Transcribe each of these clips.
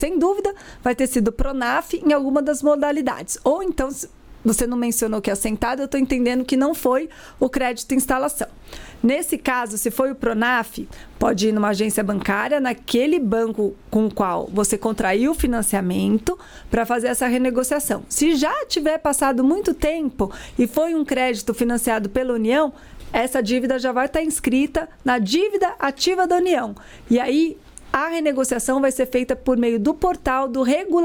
sem dúvida, vai ter sido Pronaf em alguma das modalidades. Ou então, você não mencionou que é assentado, eu estou entendendo que não foi o crédito instalação. Nesse caso, se foi o Pronaf, pode ir numa agência bancária, naquele banco com o qual você contraiu o financiamento, para fazer essa renegociação. Se já tiver passado muito tempo e foi um crédito financiado pela União, essa dívida já vai estar inscrita na dívida ativa da União. E aí, a renegociação vai ser feita por meio do portal do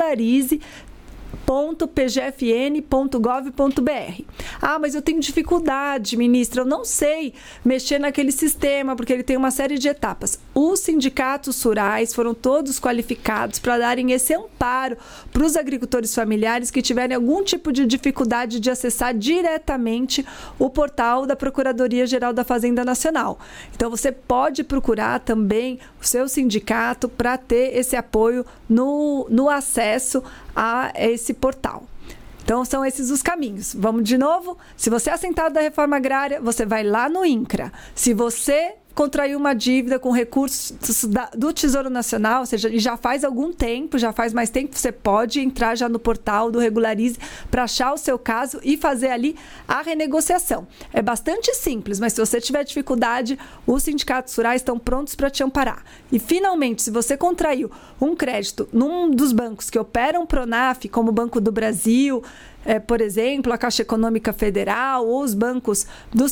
regularize.pgfn.gov.br. Ah, mas eu tenho dificuldade, ministra, eu não sei mexer naquele sistema, porque ele tem uma série de etapas. Os sindicatos rurais foram todos qualificados para darem esse amparo para os agricultores familiares que tiverem algum tipo de dificuldade de acessar diretamente o portal da Procuradoria-Geral da Fazenda Nacional. Então, você pode procurar também o seu sindicato para ter esse apoio no acesso a esse portal. Então, são esses os caminhos. Vamos de novo? Se você é assentado da reforma agrária, você vai lá no INCRA. Se você contraiu uma dívida com recursos do Tesouro Nacional, ou seja, já faz algum tempo, já faz mais tempo, você pode entrar já no portal do Regularize para achar o seu caso e fazer ali a renegociação. É bastante simples, mas se você tiver dificuldade, os sindicatos rurais estão prontos para te amparar. E, finalmente, se você contraiu um crédito num dos bancos que operam Pronaf, como o Banco do Brasil, por exemplo, a Caixa Econômica Federal, ou os bancos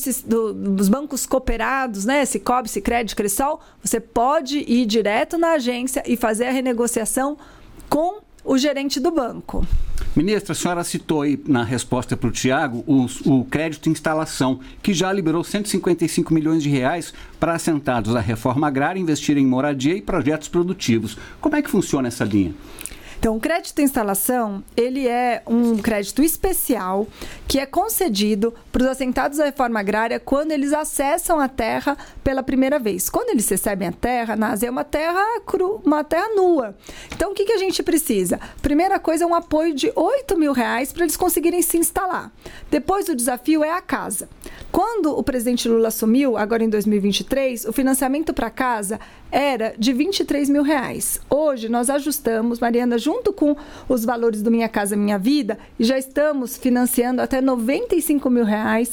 dos bancos cooperados, né? Cicobi, Sicredi, Cressol, você pode ir direto na agência e fazer a renegociação com o gerente do banco. Ministra, a senhora citou aí na resposta para o Tiago o crédito instalação, que já liberou 155 milhões de reais para assentados da reforma agrária investirem em moradia e projetos produtivos. Como é que funciona essa linha? Então, o crédito instalação, ele é um crédito especial que é concedido para os assentados da reforma agrária quando eles acessam a terra pela primeira vez. Quando eles recebem a terra, é uma terra uma terra nua. Então, o que a gente precisa? Primeira coisa é um apoio de R$8 mil para eles conseguirem se instalar. Depois, o desafio é a casa. Quando o presidente Lula assumiu, agora em 2023, o financiamento para casa era de R$23 mil. Hoje, nós ajustamos, Mariana, junto com os valores do Minha Casa Minha Vida, e já estamos financiando até R$95 mil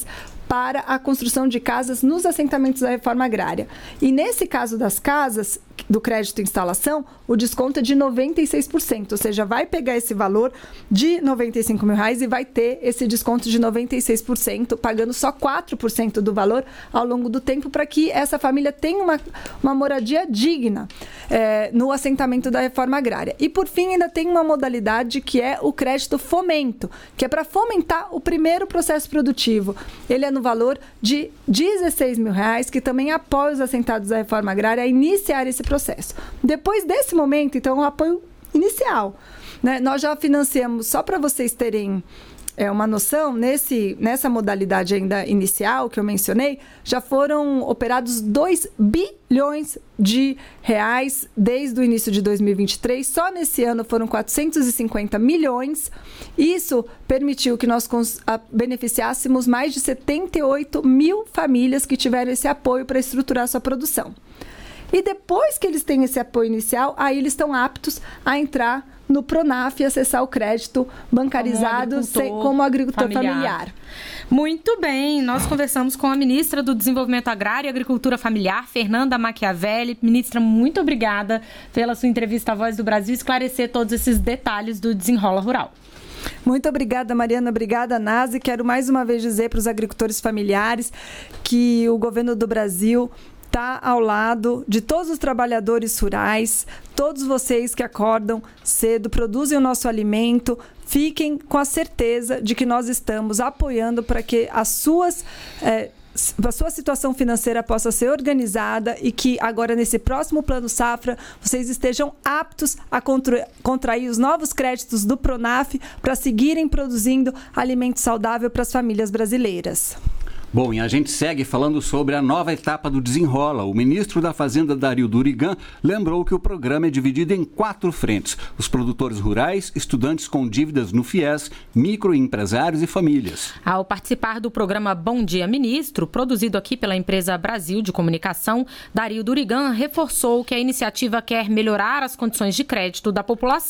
para a construção de casas nos assentamentos da reforma agrária. E nesse caso das casas, do crédito instalação, o desconto é de 96%, ou seja, vai pegar esse valor de R$95 mil e vai ter esse desconto de 96%, pagando só 4% do valor ao longo do tempo, para que essa família tenha uma moradia digna no assentamento da reforma agrária. E, por fim, ainda tem uma modalidade que é o crédito fomento, que é para fomentar o primeiro processo produtivo. Ele é no valor de R$16 mil, que também apoia os assentados da reforma agrária a iniciar esse processo. Depois desse momento, então, o apoio inicial, né? Nós já financiamos, só para vocês terem uma noção, nessa modalidade ainda inicial que eu mencionei, já foram operados 2 bilhões de reais desde o início de 2023. Só nesse ano foram 450 milhões. Isso permitiu que nós beneficiássemos mais de 78 mil famílias que tiveram esse apoio para estruturar sua produção. E depois que eles têm esse apoio inicial, aí eles estão aptos a entrar no Pronaf e acessar o crédito bancarizado como agricultor familiar. Muito bem, nós conversamos com a ministra do Desenvolvimento Agrário e Agricultura Familiar, Fernanda Machiavelli. Ministra, muito obrigada pela sua entrevista à Voz do Brasil, esclarecer todos esses detalhes do Desenrola Rural. Muito obrigada, Mariana. Obrigada, Nazi. Quero mais uma vez dizer para os agricultores familiares que o governo do Brasil está ao lado de todos os trabalhadores rurais, todos vocês que acordam cedo, produzem o nosso alimento, fiquem com a certeza de que nós estamos apoiando para que a sua situação financeira possa ser organizada e que agora, nesse próximo Plano Safra, vocês estejam aptos a contrair os novos créditos do Pronaf para seguirem produzindo alimento saudável para as famílias brasileiras. Bom, e a gente segue falando sobre a nova etapa do Desenrola. O ministro da Fazenda, Dario Durigan, lembrou que o programa é dividido em 4 frentes: os produtores rurais, estudantes com dívidas no FIES, microempresários e famílias. Ao participar do programa Bom Dia Ministro, produzido aqui pela empresa Brasil de Comunicação, Dario Durigan reforçou que a iniciativa quer melhorar as condições de crédito da população.